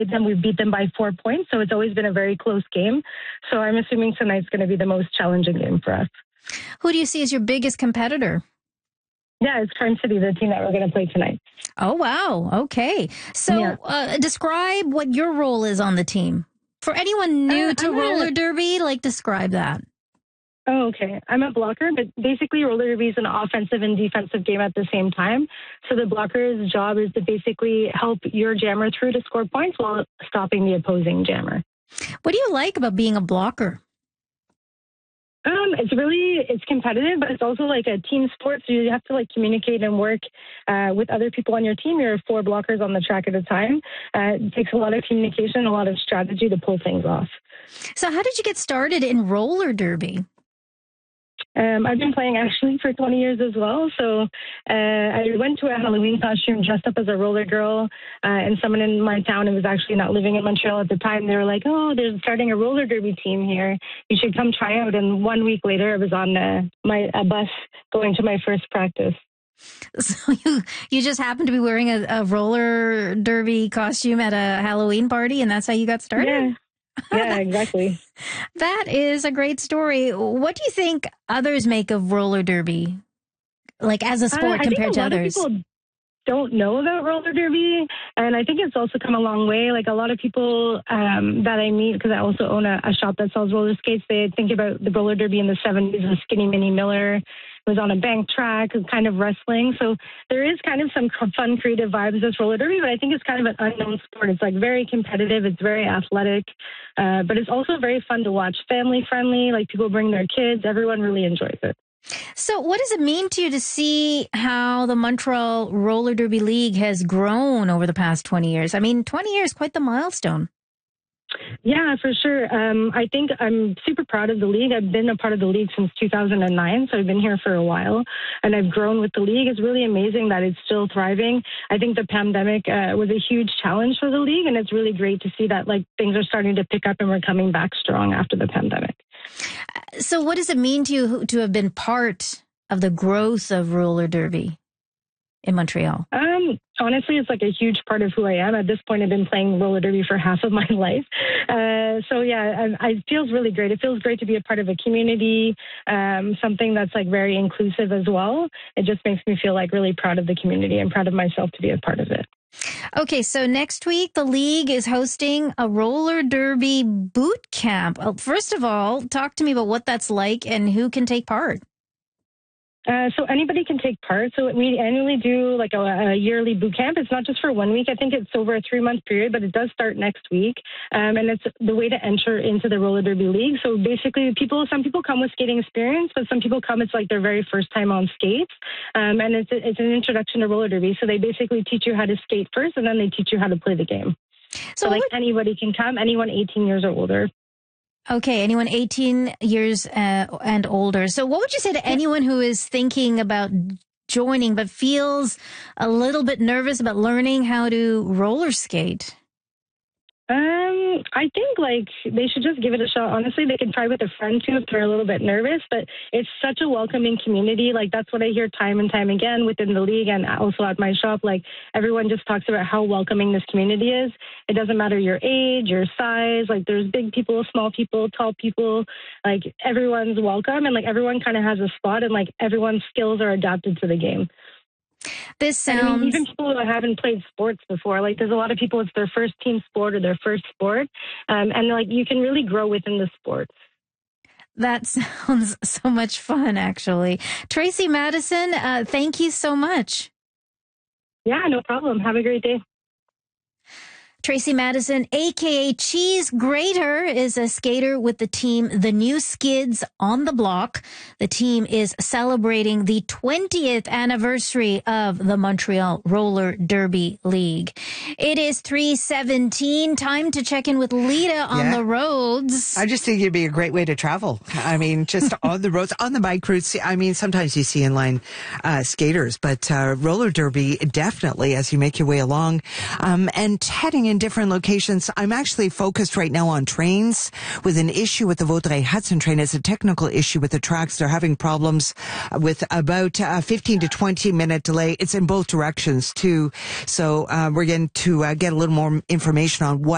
them, we beat them by 4 points. So it's always been a very close game. So I'm assuming tonight's going to be the most challenging game for us. Who do you see as your biggest competitor? Yeah, it's Crime City, the team that we're going to play tonight. Oh, wow. Okay. So describe what your role is on the team. For anyone new to roller derby, describe that. Oh, okay. I'm a blocker, but basically roller derby is an offensive and defensive game at the same time. So the blocker's job is to basically help your jammer through to score points while stopping the opposing jammer. What do you like about being a blocker? It's competitive, but it's also like a team sport. So you have to communicate and work with other people on your team. You're 4 blockers on the track at a time. It takes a lot of communication, a lot of strategy to pull things off. So how did you get started in roller derby? I've been playing actually for 20 years as well. So I went to a Halloween costume dressed up as a roller girl, and someone in my town who was actually not living in Montreal at the time, they were like, "Oh, they're starting a roller derby team here. You should come try out." And 1 week later, I was on a bus going to my first practice. So you just happened to be wearing a roller derby costume at a Halloween party, and that's how you got started? Yeah. Yeah, exactly. That is a great story. What do you think others make of roller derby, as a sport compared to others? Lot of people don't know about roller derby, and I think it's also come a long way. A lot of people that I meet, because I also own a shop that sells roller skates, they think about the roller derby in the 70s with Skinny Minnie Miller. Was on a bank track, kind of wrestling. So there is kind of some fun, creative vibes with roller derby, but I think it's kind of an unknown sport. It's very competitive. It's very athletic, but it's also very fun to watch. Family friendly, people bring their kids. Everyone really enjoys it. So what does it mean to you to see how the Montreal Roller Derby League has grown over the past 20 years? I mean, 20 years, quite the milestone. Yeah, for sure. I think I'm super proud of the league. I've been a part of the league since 2009, so I've been here for a while, and I've grown with the league. It's really amazing that it's still thriving. I think the pandemic was a huge challenge for the league, and it's really great to see that things are starting to pick up and we're coming back strong after the pandemic. So what does it mean to you to have been part of the growth of roller derby in Montreal? Honestly, it's a huge part of who I am. At this point, I've been playing roller derby for half of my life. It feels really great. It feels great to be a part of a community, something that's very inclusive as well. It just makes me feel really proud of the community and proud of myself to be a part of it. Okay, so next week, the league is hosting a roller derby boot camp. First of all, talk to me about what that's like and who can take part. So anybody can take part. So we annually do a yearly boot camp. It's not just for 1 week. I think it's over a 3-month period, but it does start next week. And it's the way to enter into the roller derby league. So basically, some people come with skating experience, but some people come, it's their very first time on skates. And it's an introduction to roller derby. So they basically teach you how to skate first, and then they teach you how to play the game. So anybody can come, anyone 18 years or older. Okay, anyone 18 years and older. So what would you say to anyone who is thinking about joining but feels a little bit nervous about learning how to roller skate? I think they should just give it a shot. Honestly, they can try with a friend too if they're a little bit nervous, but it's such a welcoming community. That's what I hear time and time again within the league and also at my shop. Everyone just talks about how welcoming this community is. It doesn't matter your age, your size. There's big people, small people, tall people. Everyone's welcome, and everyone kind of has a spot, and everyone's skills are adapted to the game. This sounds... even people who haven't played sports before, there's a lot of people, it's their first team sport or their first sport. And you can really grow within the sport. That sounds so much fun, actually. Tracy Madison, thank you so much. Yeah, no problem. Have a great day. Tracy Madison, a.k.a. Cheese Grater, is a skater with the team The New Skids on the Block. The team is celebrating the 20th anniversary of the Montreal Roller Derby League. It is 3:17. Time to check in with Lita on the roads. I just think it'd be a great way to travel. I mean, just on the roads, on the bike routes. I mean, sometimes you see inline skaters, but roller derby, definitely, as you make your way along. And heading in different locations. I'm actually focused right now on trains with an issue with the Vaudreuil-Hudson train. It's a technical issue with the tracks. They're having problems with about 15 to 20 minute delay. It's in both directions too. So we're going to get a little more information on what